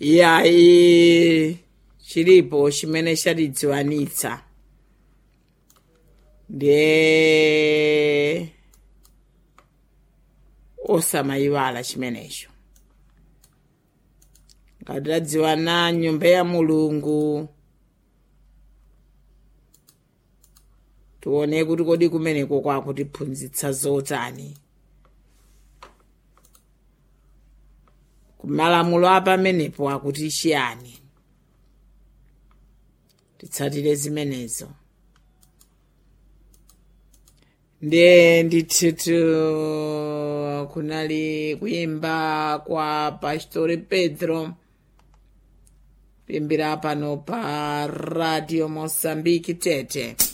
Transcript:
yayi chilipo chimene chatidziwanitsa ndiye osamayiwala chimenecho. Ngati tadziwana nyumba ya Mulungu tione kuti kodi kumeneko kwakutiphunzitsa zotani. Kumalamulo apamenepo akuti chiyani, titsatire zimenezo. Ndiye ndithu kunali kuyimba kwa Pastor Pedro kuimbira pano pa Radio Mosambiki Tete.